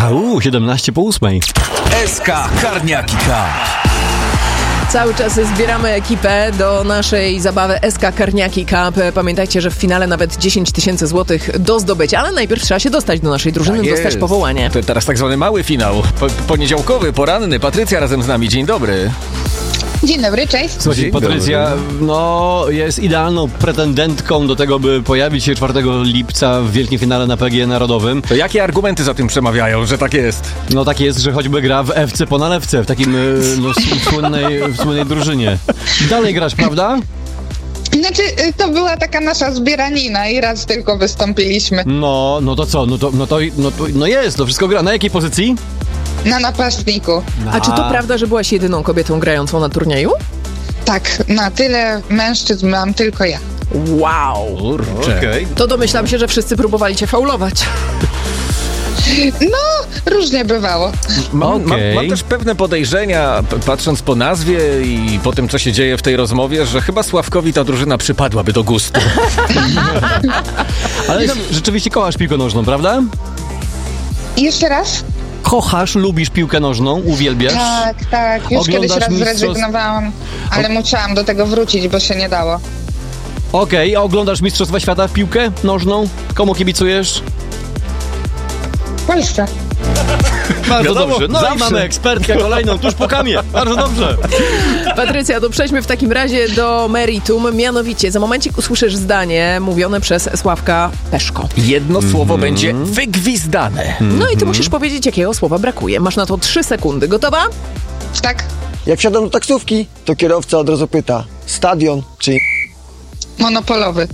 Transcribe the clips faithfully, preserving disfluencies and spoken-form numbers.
Uuu, siedemnaście po ósmej. S K Karniaki Cup. Cały czas zbieramy ekipę do naszej zabawy S K Karniaki Cup. Pamiętajcie, że w finale nawet dziesięć tysięcy złotych do zdobycia, ale najpierw trzeba się dostać do naszej drużyny, Tak dostać jest. powołanie. To teraz tak zwany mały finał. Po, poniedziałkowy, poranny. Patrycja razem z nami. Dzień dobry. Dzień dobry, cześć. Słuchajcie, Dzień Patrycja no, jest idealną pretendentką do tego, by pojawić się czwartego lipca w wielkim finale na P G E Narodowym. To jakie argumenty za tym przemawiają, że tak jest? No tak jest, że choćby gra w F C po nalewce, w takim y, no, s- słynnej, w słynnej drużynie. Dalej grasz, prawda? Znaczy, y, to była taka nasza zbieranina i raz tylko wystąpiliśmy No, no to co? No to, no to, no to no jest, to wszystko gra. Na jakiej pozycji? na napastniku. A czy to prawda, że byłaś jedyną kobietą grającą na turnieju? Tak, na tyle mężczyzn mam tylko ja. Wow! Kurczę. Okej. To domyślam się, że wszyscy próbowali cię faulować. No, różnie bywało. Mam, mam, Okej. mam też pewne podejrzenia, p- patrząc po nazwie i po tym, co się dzieje w tej rozmowie, że chyba Sławkowi ta drużyna przypadłaby do gustu. Ale rzeczywiście kochasz piłkę nożną, prawda? I jeszcze raz? Kochasz, lubisz piłkę nożną, uwielbiasz? Tak, tak. Już Oglądasz kiedyś raz mistrzostw- zrezygnowałam, ale musiałam do tego wrócić, bo się nie dało. Okej, a oglądasz Mistrzostwa Świata w piłkę nożną? Komu kibicujesz? W Polsce. Bardzo Wiadomo, dobrze. No zawsze. i mamy ekspertkę kolejną tuż po kamie. Bardzo dobrze. Patrycja, to przejdźmy w takim razie do meritum. Mianowicie, za momencik usłyszysz zdanie mówione przez Sławka Peszko. Jedno Mhm. słowo będzie wygwizdane. No i ty musisz powiedzieć, jakiego słowa brakuje. Masz na to trzy sekundy. Gotowa? Tak? Jak wsiadam do taksówki, to kierowca od razu pyta: stadion czy... Monopolowy.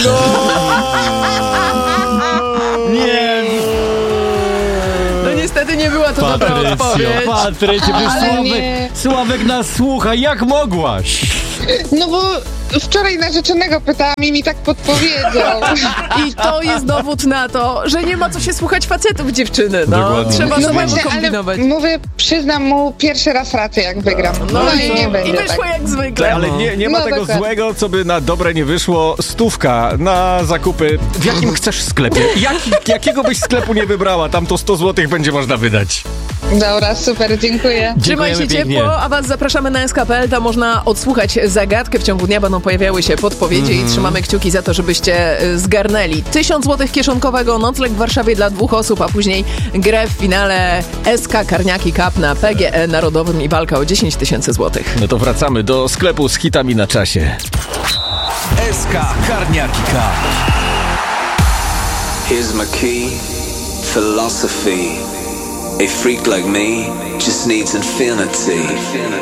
Nie, No niestety nie była to dobra Patrycja, odpowiedź. Patrycja, przecież Ale Sławek, nie. Sławek nas słucha. Jak mogłaś? No bo wczoraj narzeczonego pytałam i mi tak podpowiedział. I to jest dowód na to, że nie ma co się słuchać facetów, dziewczyny. No, Dokładnie. trzeba No samemu właśnie, ale kombinować. mówię, przyznam mu pierwszy raz rację, jak wygram. No, i nie I będzie wyszło tak. jak zwykle. Ale nie, nie ma No tego dokładnie. złego, co by na dobre nie wyszło. Stówka na zakupy. W jakim chcesz sklepie? Jaki, jakiego byś sklepu nie wybrała? Tam to sto złotych będzie można wydać. Dobra, super, dziękuję. Trzymaj się Dziękujemy ciepło, pięknie. a was zapraszamy na S K kropka P L. Tam można odsłuchać zagadkę. W ciągu dnia będą pojawiały się podpowiedzi i trzymamy kciuki za to, żebyście y, zgarnęli tysiąc złotych kieszonkowego, nocleg w Warszawie dla dwóch osób, a później grę w finale S K Karniaki Cup na P G E Narodowym i walka o dziesięć tysięcy złotych. No to wracamy do sklepu z hitami na czasie. S K Karniaki Cup. Here's my key, philosophy. A freak like me just needs infinity.